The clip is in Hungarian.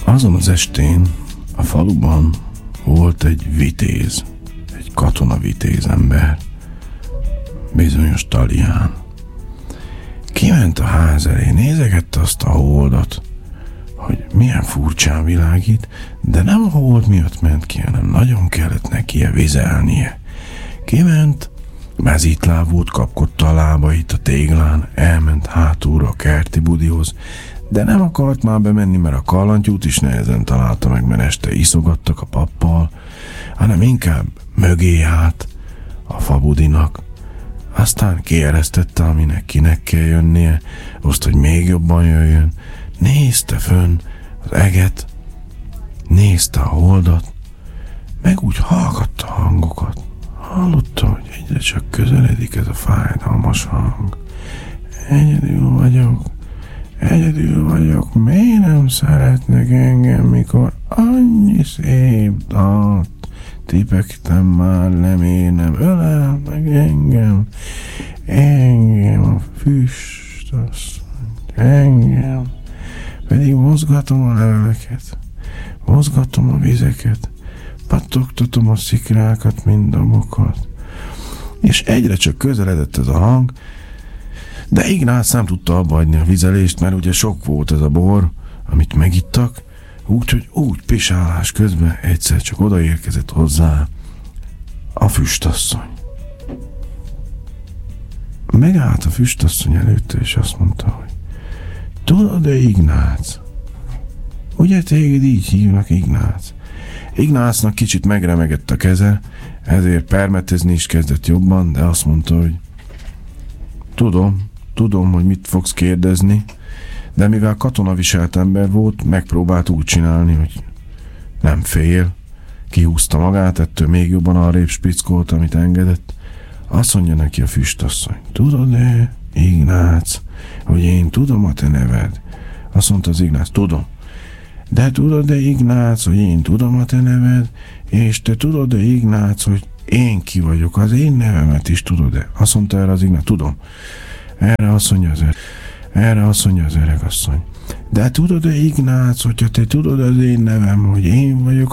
Azon az estén a faluban volt egy vitéz, egy katonavitéz ember, bizonyos Talián. Kiment a ház elé, nézegette azt a holdat, hogy milyen furcsán világít, de nem a hold miatt ment ki, hanem nagyon kellett neki vizelnie. Kiment, mezítlábút, kapkodta a lábait a téglán, elment hátulra a kerti budihoz, de nem akart már bemenni, mert a kallantyút is nehezen találta meg, mert este iszogattak a pappal, hanem inkább mögé állt a fabudinak. Aztán kieresztette, aminek kinek kell jönnie, azt, hogy még jobban jöjjön. Nézte fönn az eget, nézte a holdat, meg úgy hallgatta a hangokat. Hallotta, hogy egyre csak közeledik ez a fájdalmas hang. Egyedül vagyok, miért nem szeretnek engem, mikor annyi szép dalt tipegtem már le, miért nem ölel meg engem a füst, engem, pedig mozgatom a leveleket, mozgatom a vizeket, pattogtatom a szikrákat, mind dobokat, és egyre csak közeledett ez a hang, de Ignác nem tudta abba hagyni a vizelést, mert ugye sok volt ez a bor, amit megittak, úgyhogy úgy pisálás közben egyszer csak odaérkezett hozzá a füstasszony. Megállt a füstasszony előtte, és azt mondta, hogy tudod-e, Ignác? Ugye téged így hívnak, Ignác? Ignácnak kicsit megremegett a keze, ezért permetezni is kezdett jobban, de azt mondta, hogy tudom, hogy mit fogsz kérdezni, de mivel katonaviselt ember volt, megpróbált úgy csinálni, hogy nem fél, kihúzta magát, ettől még jobban arrébb spickolt, amit engedett. Azt mondja neki a füstasszony, tudod-e, Ignác, hogy én tudom a te neved? Azt mondta az Ignác, tudom. De tudod-e, Ignác, hogy én tudom a te neved? És te tudod-e, Ignác, hogy én ki vagyok, az én nevemet is tudod-e? Azt mondta erre az Ignác, tudom. Erre azt mondja az öregasszony. De tudod-e, Ignác, hogyha te tudod az én nevem, hogy én vagyok